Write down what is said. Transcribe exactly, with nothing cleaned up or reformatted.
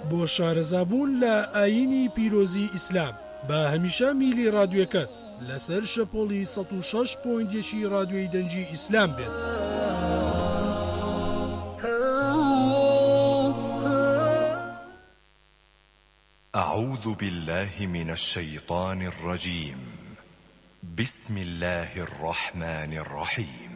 بۆ شارەزابوون لە ئاینی پیرۆزی ئیسلام بە هەمیشە میلی رادیۆکەت لەسەر شەپۆلی سەد و شەش پۆینت یەکی رادیۆی دەنگی ئیسلام بێت. أعوذ بالله من الشيطان الرجيم. بسم الله الرحمن الرحيم.